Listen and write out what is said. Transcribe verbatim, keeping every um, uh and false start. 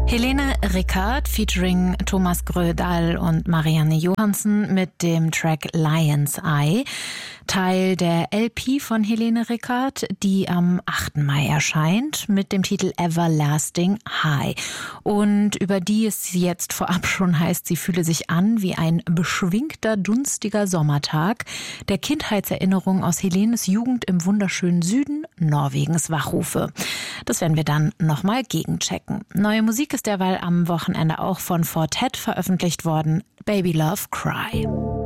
Helene Ricard featuring Thomas Grödahl und Marianne Johansen mit dem Track Lion's Eye, Teil der L P von Helene Ricard, die am achten Mai erscheint mit dem Titel Everlasting High und über die es jetzt vorab schon heißt, sie fühle sich an wie ein beschwingter, dunstiger Sommertag, der Kindheitserinnerung aus Helenes Jugend im wunderschönen Süden Norwegens wachrufe. Das werden wir dann nochmal gegenchecken. Neue Musik ist derweil am Wochenende auch von Fortet veröffentlicht worden, Baby Love Cry.